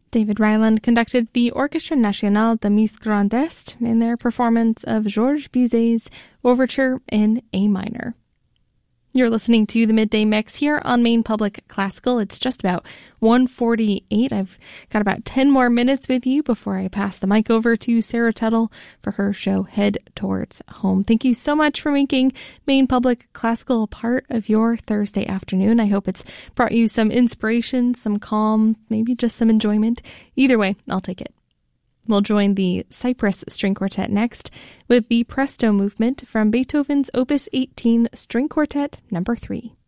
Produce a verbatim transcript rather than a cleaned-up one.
David Ryland conducted the Orchestre National de Musique Grand Est in their performance of Georges Bizet's Overture in A minor. You're listening to the Midday Mix here on Maine Public Classical. It's just about one forty-eight. I've got about ten more minutes with you before I pass the mic over to Sarah Tuttle for her show Head Towards Home. Thank you so much for making Maine Public Classical a part of your Thursday afternoon. I hope it's brought you some inspiration, some calm, maybe just some enjoyment. Either way, I'll take it. We'll join the Cypress String Quartet next with the Presto movement from Beethoven's Opus eighteen String Quartet number three.